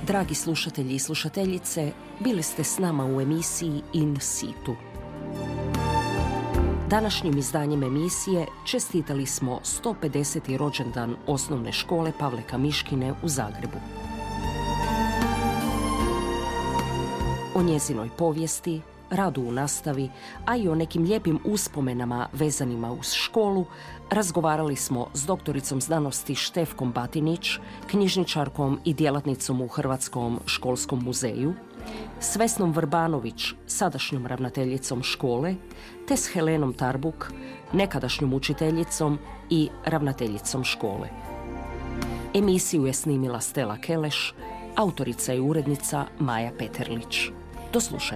Dragi slušatelji i slušateljice, bili ste s nama u emisiji In situ. Današnjim izdanjem emisije čestitali smo 150. rođendan osnovne škole Pavle Kamiškine u Zagrebu. O njezinoj povijesti, radu u nastavi, a i o nekim lijepim uspomenama vezanima uz školu, razgovarali smo s doktoricom znanosti Štefkom Batinić, knjižničarkom i djelatnicom u Hrvatskom školskom muzeju, s Vesnom Vrbanović, sadašnjom ravnateljicom škole, te s Helenom Tarbuk, nekadašnjom učiteljicom i ravnateljicom škole. Emisiju je snimila Stela Keleš, autorica i urednica Maja Peterlić. Do slušanja.